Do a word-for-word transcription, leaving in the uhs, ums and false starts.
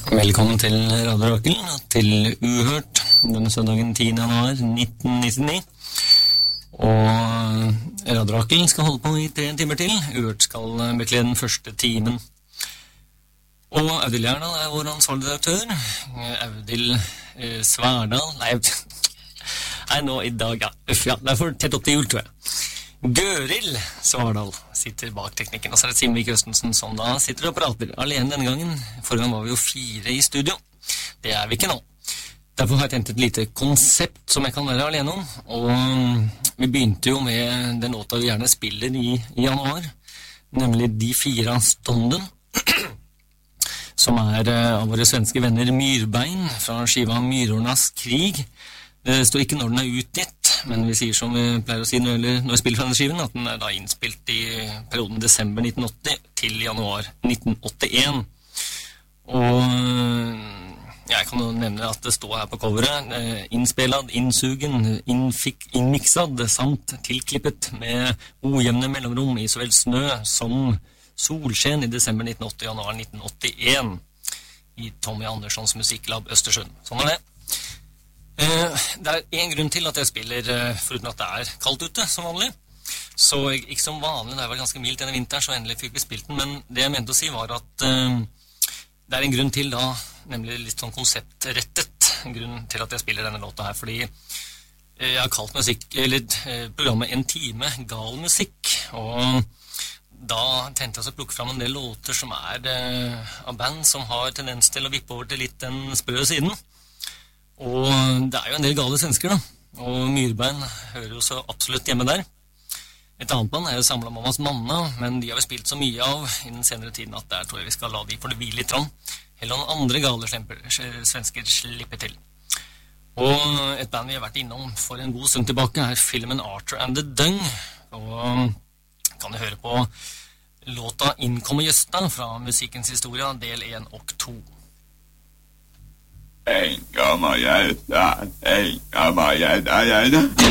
Velkommen til Radio Rakel, til Uhørt, denne søndagen tiende januar nitten nittini. Og Radio Rakel skal holde på i tre timer til. Uhørt skal bekle den første timen. Og Audhild Gjerdal er vår ansvarlige redaktør. Audhild eh, Sverdal, nei, nei, nå i dag, ja, uff, ja, det er for tett opp til jul, tror jeg. Gøril Svardal sitter bak teknikken, og så er det Simvik Østensen som da sitter og prater alene denne gangen. Forrige gang var vi jo fire i studio. Det er vi ikke nå. Derfor har jeg tenkt et lite konsept som jeg kan være alene om, og vi begynte jo med den låta vi gjerne spiller i, i januar, nemlig De fire av Stånden, som er av våre svenske venner Myrbein fra skiva Myrornas krig. Det står ikke når den er utgitt, men vi sier som vi pleier å si når vi spiller fra denne skiven, at den er da innspilt i perioden desember nitten åtti til januar nitten åttien. Og jeg kan jo nevne at det står her på coveret, innspelad, innsugen, innfik, innmiksad, samt tilklippet med ojevne mellomrom i så vel snø som solskjen i desember nitten åtti og januar nitten åttien i Tommy Anderssons musikklab Østersund. Sånn er det. Det er en grunn til at jeg spiller, foruten at det er kaldt ute, som vanlig. Så ikke som vanlig, det var ganske mildt denne vinteren, så endelig fikk vi spilt den. Men det jeg mente å si var at uh, det er en grunn til da, nemlig litt sånn konseptrettet, en grunn til at jeg spiller denne låta her. Fordi jeg har kalt musikk, eller uh, programmet En time gal musikk, og da tenkte jeg å plukke fram en del låter som er uh, av band som har tendens til å vippe over til litt den sprø siden. Og det er jo en del gale svensker da, og Myrbein hører jo så absolutt hjemme der. Et annet band er jo Samla Mammas Manna, men de har vi spilt så mye av i den senere tiden at der tror jeg vi skal la de for det hvile litt fram. Heller noen andre gale slemper, svensker slipper til. Og et band vi har vært innom for en god stund tilbake er filmen Arthur and the Dung, og kan du høre på låta Innkomme Gjøsta fra Musikkens historie, del en og to. En gammel jævla, en gammel jævla, jævla.